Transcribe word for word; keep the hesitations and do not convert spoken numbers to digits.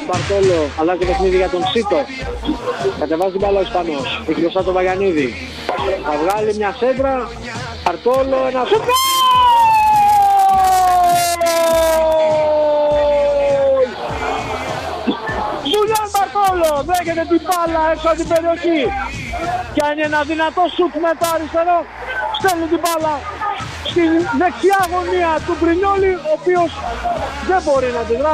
Μπαρτόλο, αλλάζει το παιχνίδι για τον Σίτο. Κατεβάζει την μπάλα ο Ισπανός. Έχει μπροστά τον Βαγιανίδη. Θα βγάλει μια σέντρα. Μπαρτόλο, ένα σούτ. Ζουλιάν Μπαρτόλο δέχεται την μπάλα έξω από την περιοχή. Κάνει ένα δυνατό σούτ με το αριστερό. Στέλνει την μπάλα στην δεξιά γωνία του Μπρινιόλη, ο οποίος δεν μπορεί να τη γράψει.